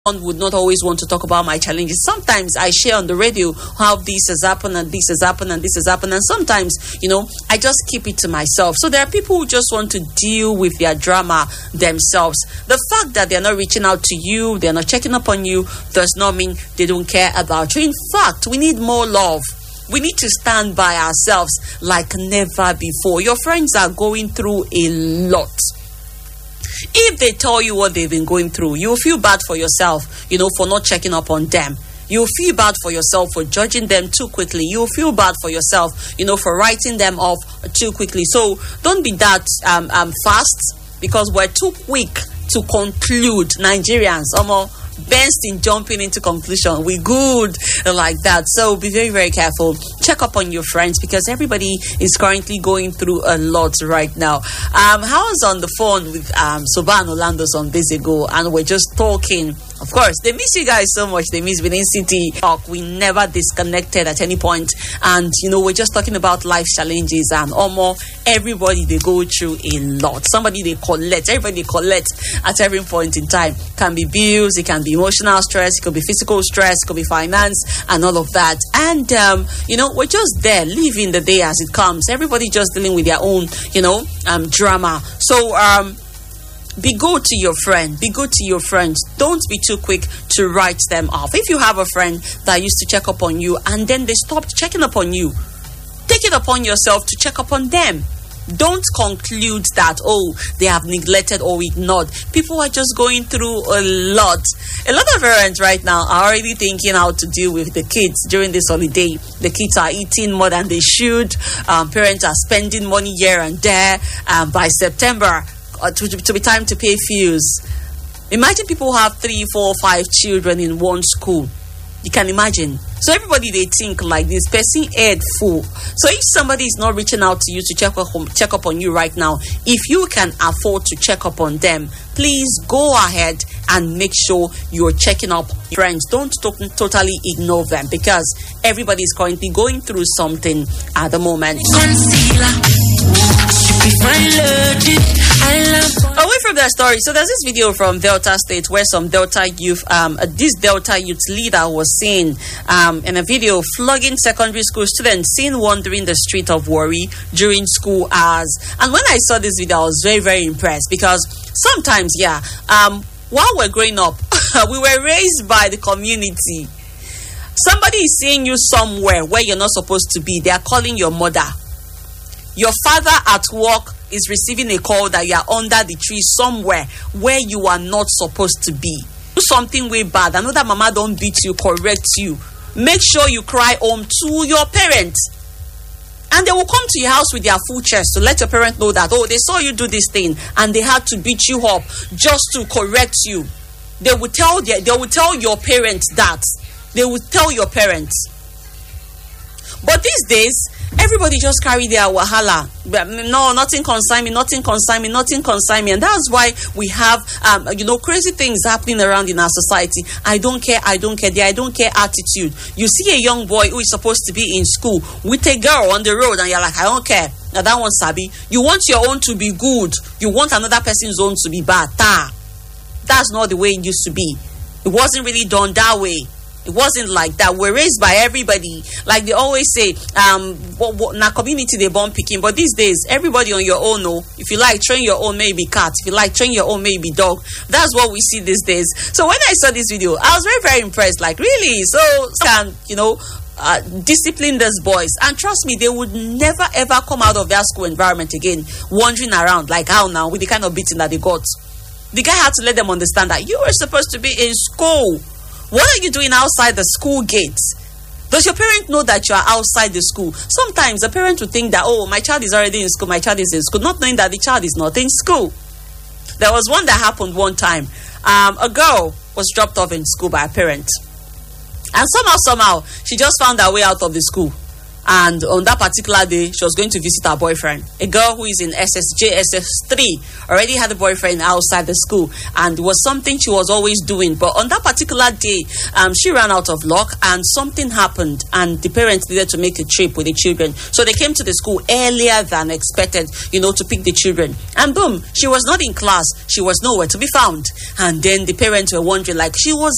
one would not always want to talk about my challenges. Sometimes I share on the radio how this has happened and this has happened and this has happened, and sometimes, I just keep it to myself. So there are people who just want to deal with their drama themselves. The fact that they're not reaching out to you, they're not checking up on you, does not mean they don't care about you. In fact, we need more love. We need to stand by ourselves like never before. Your friends are going through a lot. If they tell you what they've been going through, you'll feel bad for yourself, for not checking up on them. You'll feel bad for yourself for judging them too quickly. You'll feel bad for yourself, for writing them off too quickly. So don't be that fast, because we're too quick to conclude. Nigerians, best in jumping into conclusion. We good like that. So be very, very careful. Check up on your friends, because everybody is currently going through a lot right now. I was on the phone with Soban Orlando some days ago, and we're just talking. Of course, they miss you guys so much. They miss Benin City Talk. We never disconnected at any point. And, we're just talking about life challenges, and almost everybody, they go through a lot. Everybody they collect at every point in time. Can be bills, it can be emotional stress, it could be physical stress, it could be finance, and all of that. And, we're just there, living the day as it comes. Everybody just dealing with their own, drama. So, be good to your friend. Be good to your friends. Don't be too quick to write them off. If you have a friend that used to check up on you and then they stopped checking up on you, take it upon yourself to check up on them. Don't conclude that, they have neglected or ignored. People are just going through a lot. A lot of parents right now are already thinking how to deal with the kids during this holiday. The kids are eating more than they should. Parents are spending money here and there. By September, to be time to pay fees. Imagine people have 3, 4, 5 children in one school. You can imagine. So everybody, they think like this, person head full. So if somebody is not reaching out to you to check up on you right now, if you can afford to check up on them, please go ahead and make sure you're checking up friends. Don't totally ignore them, because everybody is currently going through something at the moment. Away from that story, so there's this video from Delta State where some Delta youth, this Delta youth leader was seen in a video flogging secondary school students seen wandering the street of Warri during school hours. And when I saw this video, I was very, very impressed, because sometimes, while we're growing up, we were raised by the community. Somebody is seeing you somewhere where you're not supposed to be. They are calling your mother. Your father at work is receiving a call that you are under the tree somewhere where you are not supposed to be. Do something way bad. I know that mama don't beat you, correct you. Make sure you cry home to your parents. And they will come to your house with their full chest to let your parents know that, they saw you do this thing and they had to beat you up just to correct you. They will tell your parents that. They will tell your parents. But these days, everybody just carry their wahala. No, nothing concern me, nothing concern me, nothing concern me. And that's why we have, crazy things happening around in our society. I don't care, the I don't care attitude. You see a young boy who is supposed to be in school with a girl on the road and you're like, I don't care. Now that one's sabi. You want your own to be good. You want another person's own to be bad. That's not the way it used to be. It wasn't really done that way. It wasn't like that. We're raised by everybody. Like they always say, na community they born picking. But these days, everybody on your own. If you like, train your own, maybe cat. If you like, train your own, maybe dog. That's what we see these days. So when I saw this video, I was very, very impressed. Like, really? So can, discipline these boys. And trust me, they would never, ever come out of their school environment again, wandering around like how now, with the kind of beating that they got. The guy had to let them understand that you were supposed to be in school. What are you doing outside the school gates? Does your parent know that you are outside the school? Sometimes the parent will think that, my child is already in school, my child is in school, not knowing that the child is not in school. There was one that happened one time. A girl was dropped off in school by a parent. And somehow, she just found her way out of the school. And on that particular day, she was going to visit her boyfriend. A girl who is in SS3 already had a boyfriend outside the school, and it was something she was always doing. But on that particular day, she ran out of luck, and something happened, and the parents needed to make a trip with the children. So they came to the school earlier than expected, to pick the children. And boom, she was not in class. She was nowhere to be found. And then the parents were wondering, like, she was